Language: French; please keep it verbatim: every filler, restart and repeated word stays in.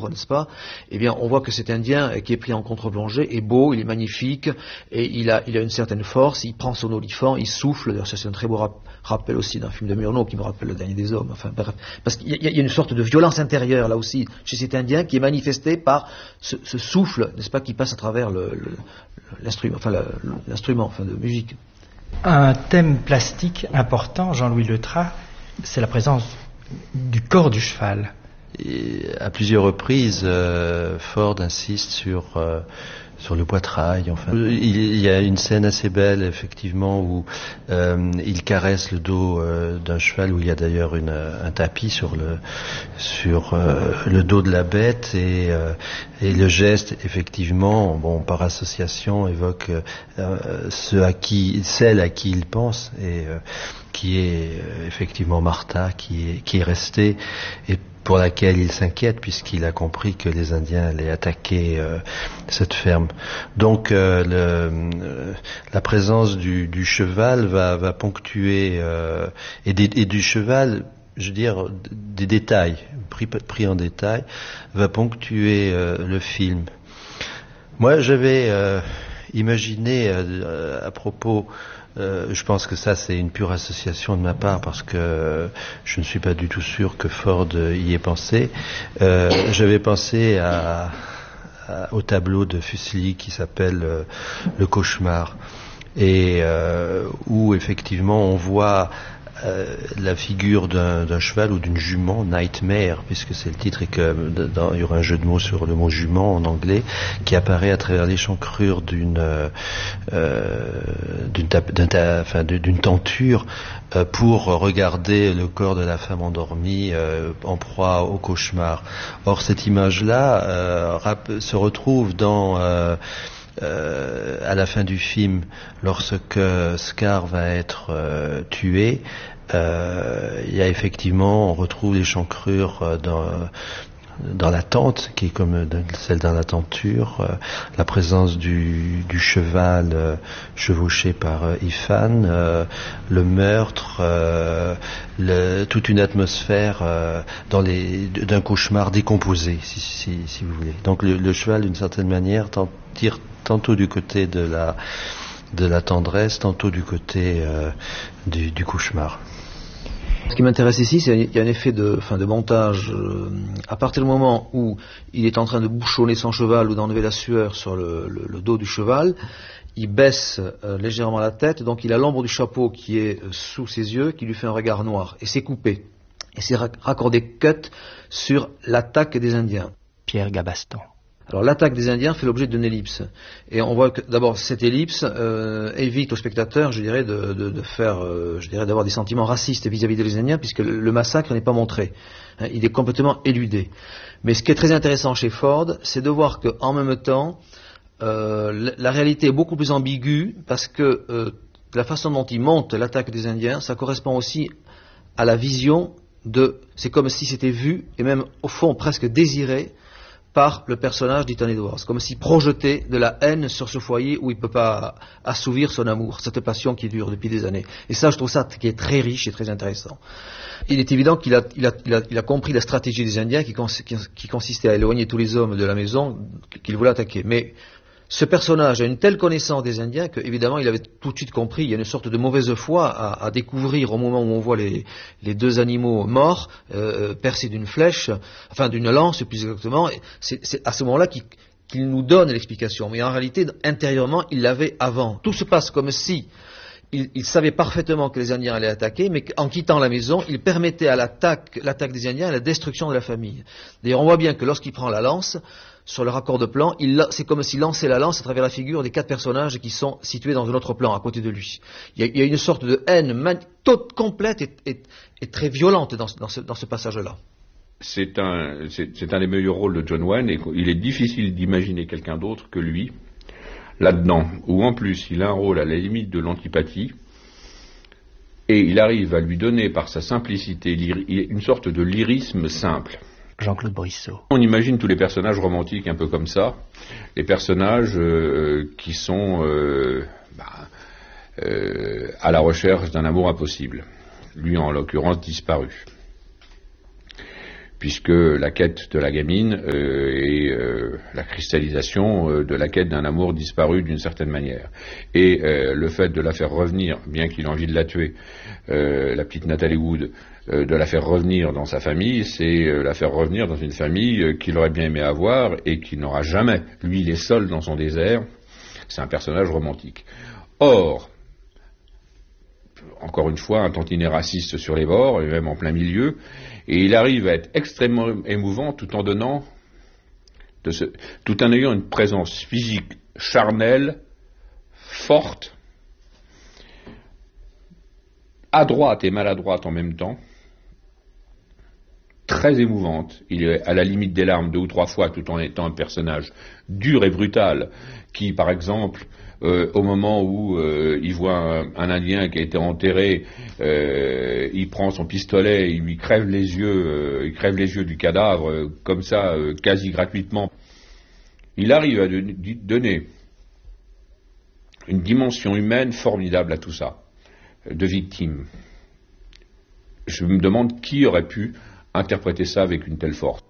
livre, n'est-ce pas? Eh bien, on voit que cet Indien qui est pris en contre-plongée est beau, il est magnifique, et il a, il a une certaine force, il prend son olifant, il souffle, d'ailleurs ça c'est un très beau rap rappel aussi d'un film de Murnau qui me rappelle Le Dernier des Hommes, enfin bref, parce qu'il y, y a une sorte de violence intérieure là aussi chez cet Indien qui est manifestée par ce, ce souffle, n'est-ce pas, qui passe à travers l'instrument, enfin l'instrument, enfin de musique. Un thème plastique important, Jean-Louis Letras, c'est la présence du corps du cheval. Et à plusieurs reprises, euh, Ford insiste sur euh, sur le poitrail. Enfin, il y a une scène assez belle, effectivement, où euh, il caresse le dos euh, d'un cheval, où il y a d'ailleurs une, un tapis sur le sur euh, le dos de la bête, et euh, et le geste, effectivement, bon, par association, évoque euh, ce à qui, celle à qui il pense, et euh, qui est euh, effectivement Martha, qui est qui est restée, et pour laquelle il s'inquiète, puisqu'il a compris que les Indiens allaient attaquer euh, cette ferme. Donc euh, le, euh, la présence du, du cheval va, va ponctuer, euh, et, des, et du cheval, je veux dire, des détails, pris, pris en détail, va ponctuer euh, le film. Moi, j'avais euh, imaginé euh, à propos... Euh, je pense que ça c'est une pure association de ma part, parce que euh, je ne suis pas du tout sûr que Ford euh, y ait pensé. Euh, j'avais pensé à, à, au tableau de Fuseli qui s'appelle euh, Le Cauchemar, et euh, où effectivement on voit euh, la figure d'un, d'un cheval ou d'une jument, Nightmare, puisque c'est le titre, et que dans, il y aura un jeu de mots sur le mot jument en anglais, qui apparaît à travers l'échancrure d'une euh, d'une, d'un, enfin, d'une tenture euh, pour regarder le corps de la femme endormie euh, en proie au cauchemar. Or cette image-là euh, rap- se retrouve dans euh, Euh, à la fin du film, lorsque Scar va être euh, tué, euh, il y a effectivement, on retrouve l'échancrure euh, dans dans la tente, qui est comme celle dans la tenture, euh, la présence du, du cheval euh, chevauché par euh, Ifan, euh, le meurtre, euh, le, toute une atmosphère euh, dans les, d'un cauchemar décomposé, si, si, si vous voulez. Donc le, le cheval, d'une certaine manière, tire tantôt du côté de la, de la tendresse, tantôt du côté euh, du, du cauchemar. Ce qui m'intéresse ici, c'est qu'il y a un effet de, enfin, de montage. Euh, à partir du moment où il est en train de bouchonner son cheval ou d'enlever la sueur sur le, le, le dos du cheval, il baisse euh, légèrement la tête, donc il a l'ombre du chapeau qui est euh, sous ses yeux, qui lui fait un regard noir, et c'est coupé. Et c'est raccordé cut sur l'attaque des Indiens. Pierre Gabaston. Alors l'attaque des Indiens fait l'objet d'une ellipse, et on voit que d'abord cette ellipse euh, évite au spectateur, je dirais, de, de, de faire, euh, je dirais, d'avoir des sentiments racistes vis-à-vis des Indiens, puisque le, le massacre n'est pas montré, hein, il est complètement éludé. Mais ce qui est très intéressant chez Ford, c'est de voir que en même temps, euh, la, la réalité est beaucoup plus ambiguë, parce que euh, la façon dont il monte l'attaque des Indiens, ça correspond aussi à la vision de, c'est comme si c'était vu et même au fond presque désiré par le personnage d'Ethan Edwards, comme s'il projetait de la haine sur ce foyer où il ne peut pas assouvir son amour, cette passion qui dure depuis des années. Et ça, je trouve ça qui est très riche et très intéressant. Il est évident qu'il a, il a, il a, il a compris la stratégie des Indiens qui, cons, qui, qui consistait à éloigner tous les hommes de la maison qu'il voulait attaquer. Mais ce personnage a une telle connaissance des Indiens qu'évidemment il avait tout de suite compris. Il y a une sorte de mauvaise foi à, à découvrir au moment où on voit les, les deux animaux morts, euh, percés d'une flèche, enfin d'une lance plus exactement. C'est, c'est à ce moment-là qu'il, qu'il nous donne l'explication. Mais en réalité, intérieurement, il l'avait avant. Tout se passe comme si il, il savait parfaitement que les Indiens allaient attaquer, mais qu'en quittant la maison, il permettait à l'attaque, l'attaque des Indiens à la destruction de la famille. D'ailleurs, on voit bien que lorsqu'il prend la lance, sur le raccord de plan, il, c'est comme s'il lançait la lance à travers la figure des quatre personnages qui sont situés dans un autre plan à côté de lui. Il y a, il y a une sorte de haine man, toute complète et, et, et très violente dans, dans, ce, dans ce passage-là. C'est un, c'est, c'est un des meilleurs rôles de John Wayne, et il est difficile d'imaginer quelqu'un d'autre que lui là-dedans, où en plus il a un rôle à la limite de l'antipathie, et il arrive à lui donner par sa simplicité une sorte de lyrisme simple. Jean-Claude Brissot. On imagine tous les personnages romantiques un peu comme ça, les personnages euh, qui sont euh, bah, euh, à la recherche d'un amour impossible, lui en l'occurrence disparu. puisque la quête de la gamine euh, est euh, la cristallisation euh, de la quête d'un amour disparu d'une certaine manière. Et euh, le fait de la faire revenir, bien qu'il ait envie de la tuer, euh, la petite Natalie Wood, euh, de la faire revenir dans sa famille, c'est euh, la faire revenir dans une famille euh, qu'il aurait bien aimé avoir et qu'il n'aura jamais. Lui, il est seul dans son désert, c'est un personnage romantique. Or, encore une fois, un tantinet raciste sur les bords, et même en plein milieu, et il arrive à être extrêmement émouvant tout en donnant, de ce, tout en ayant une présence physique charnelle, forte, adroite et maladroite en même temps, très émouvante. Il est à la limite des larmes deux ou trois fois tout en étant un personnage dur et brutal qui, par exemple, euh, au moment où euh, il voit un, un Indien qui a été enterré, euh, il prend son pistolet, il lui crève les yeux, euh, il crève les yeux du cadavre euh, comme ça, euh, quasi gratuitement. Il arrive à de, de, donner une dimension humaine formidable à tout ça, de victime. Je me demande qui aurait pu interpréter ça avec une telle force.